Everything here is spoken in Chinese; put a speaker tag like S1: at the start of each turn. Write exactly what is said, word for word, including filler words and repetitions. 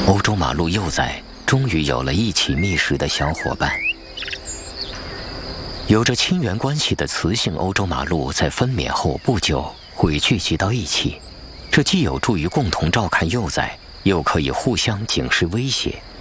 S1: 欧洲马鹿幼崽终于有了一起觅食的小伙伴。有着亲缘关系的雌性欧洲马鹿在分娩后不久会聚集到一起，这既有助于共同照看幼崽，又可以互相警示威胁。